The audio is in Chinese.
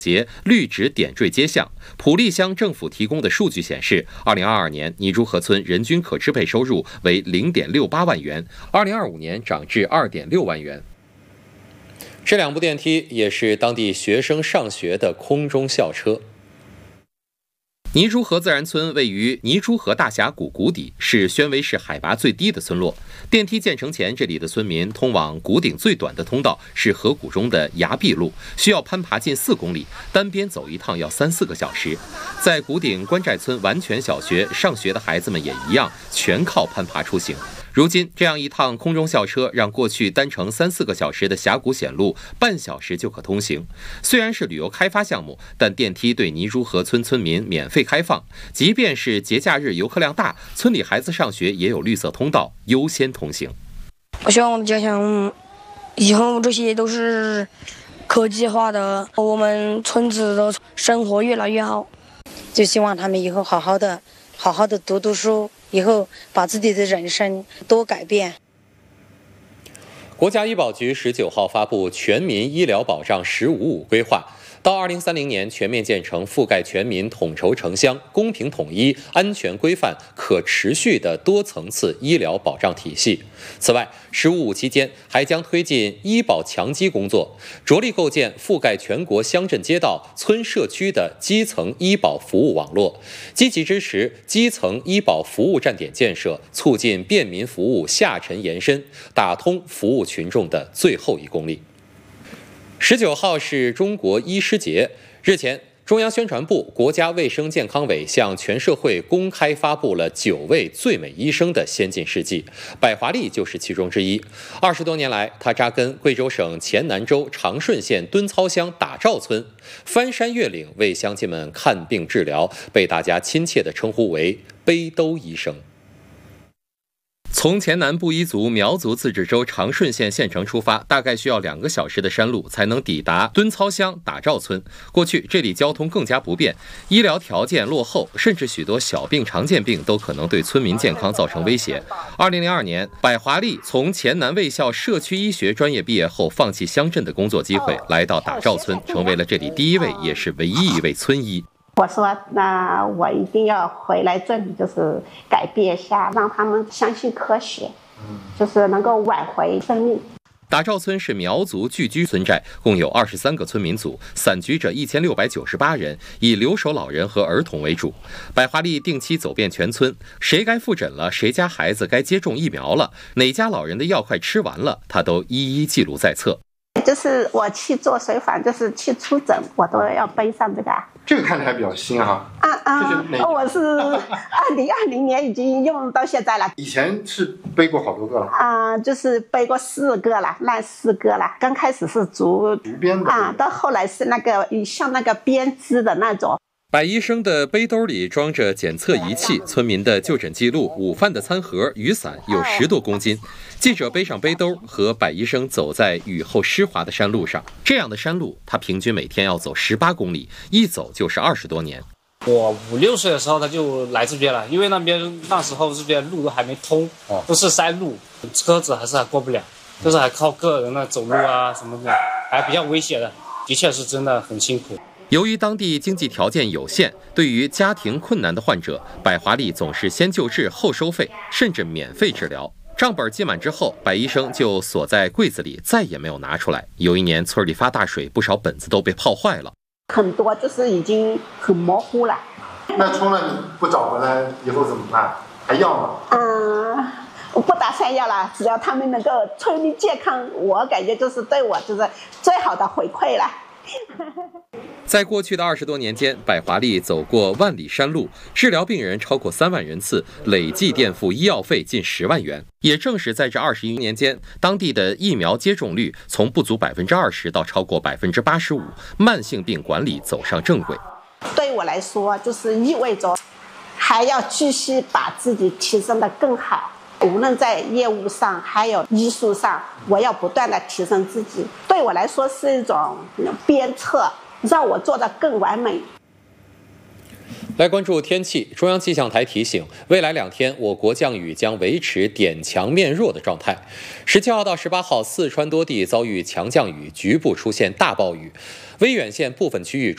节绿植点缀街巷。普利乡政府提供的数据显示，2022年泥珠河村人均可支配收入为0.68万元，2025年涨至2.6万元。这2部电梯也是当地学生上学的空中校车。泥珠河自然村位于泥珠河大峡谷谷底，是宣威市海拔最低的村落。电梯建成前，这里的村民通往谷顶最短的通道是河谷中的崖壁路，需要攀爬近4公里，单边走一趟要3-4个小时。在谷顶关寨村完全小学上学的孩子们也一样，全靠攀爬出行。如今，这样一趟空中校车让过去单程3-4个小时的峡谷险路半小时就可通行。虽然是旅游开发项目，但电梯对泥珠河村村民免费开放，即便是节假日游客量大，村里孩子上学也有绿色通道优先通行。 我希望我的家乡以后这些都是科技化的，我们村子的生活越来越好。 就希望他们以后好好的读书，以后把自己的人生多改变。 国家医保局19号发布全民医疗保障“十五五”规划，到2030年全面建成覆盖全民、统筹城乡、公平统一、安全规范、可持续的多层次医疗保障体系。此外，“十五五”期间还将推进医保强基工作，着力构建覆盖全国乡镇街道、村社区的基层医保服务网络，积极支持基层医保服务站点建设，促进便民服务下沉延伸，打通服务群众的最后1公里。19号是中国医师节。日前，中央宣传部、国家卫生健康委向全社会公开发布了9位最美医生的先进事迹，百华丽就是其中之一。20多年来，她扎根贵州省黔南州长顺县敦操乡打赵村，翻山越岭为乡亲们看病治疗，被大家亲切地称呼为“背兜医生”。从黔南布依族苗族自治州长顺县县城出发，大概需要2个小时的山路才能抵达敦操乡打赵村。过去这里交通更加不便，医疗条件落后，甚至许多小病常见病都可能对村民健康造成威胁。2002年，百华丽从黔南卫校社区医学专业毕业后，放弃乡镇的工作机会，来到打赵村，成为了这里第1位也是唯一1位村医。 我说，那我一定要回来这里，就是改变一下，让他们相信科学，就是能够挽回生命。 打赵村是苗族聚居村寨，共有23个村民组，散居着1698人，以留守老人和儿童为主。百华丽定期走遍全村，谁该复诊了，谁家孩子该接种疫苗了，哪家老人的药快吃完了，他都一一记录在册。 就是我去做随访，就是去出诊，我都要背上这个。 这个看起来比较新啊。 我是2020年已经用到现在了。 以前是背过好多个了。 就是背过4个了，烂4个了。刚开始是竹编的到后来是那个像那个编织的那种。 百医生的背兜里装着检测仪器、村民的就诊记录、午饭的餐盒、雨伞，有10多公斤。记者背上背兜，和百医生走在雨后湿滑的山路上。这样的山路，他平均每天要走18公里，一走就是20多年。 我5、6岁的时候他就来这边了，因为那时候这边路都还没通，都是山路，车子还过不了，就是还靠个人的走路啊什么的，还比较危险的，的确是真的很辛苦。 由于当地经济条件有限，对于家庭困难的患者，百华丽总是先救治后收费，甚至免费治疗。账本记满之后，百医生就锁在柜子里，再也没有拿出来。有一年村里发大水，不少本子都被泡坏了， 很多就是已经很模糊了。 那冲了你不找回来，以后怎么办？还要吗？ 我不打算要了，只要他们能够村民健康，我感觉就是对我就是最好的回馈了。 在过去的20多年间，百华丽走过万里山路，治疗病人超过3万人次，累计垫付医药费近10万元。也正是在这21年间，当地的疫苗接种率从不足20%到超过85%，慢性病管理走上正轨。 对我来说，就是意味着还要继续把自己提升得更好，无论在业务上还有医术上，我要不断地提升自己。对我来说是一种鞭策，让我做得更完美。 来关注天气，中央气象台提醒，未来2天我国降雨将维持点强面弱的状态。17号到18号，四川多地遭遇强降雨，局部出现大暴雨，威远县部分区域